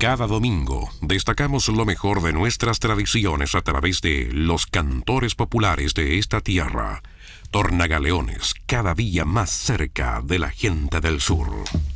Cada domingo destacamos lo mejor de nuestras tradiciones a través de los cantores populares de esta tierra. Tornagaleones, cada día más cerca de la gente del sur.